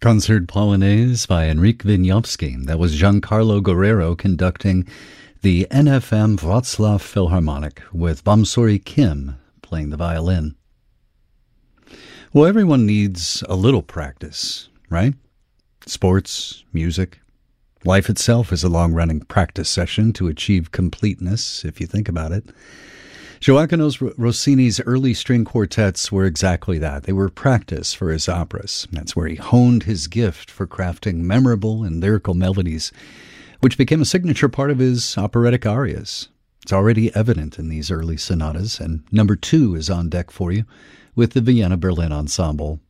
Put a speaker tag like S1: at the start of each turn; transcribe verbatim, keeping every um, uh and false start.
S1: Concert Polonaise by Enrique Wieniawski. That was Giancarlo Guerrero conducting the N F M Wrocław Philharmonic with Bamsori Kim playing the violin. Well, everyone needs a little practice, right? Sports, music. Life itself is a long-running practice session to achieve completeness, if you think about it. Joaquin Rossini's early string quartets were exactly that. They were practice for his operas. That's where he honed his gift for crafting memorable and lyrical melodies, which became a signature part of his operatic arias. It's already evident in these early sonatas, and number two is on deck for you with the Vienna Berlin Ensemble.